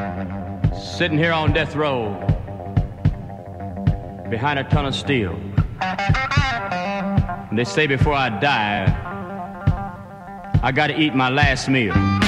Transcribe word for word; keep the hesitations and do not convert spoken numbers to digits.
Sitting here on death row behind a ton of steel. And they say before I die, I gotta eat my last meal.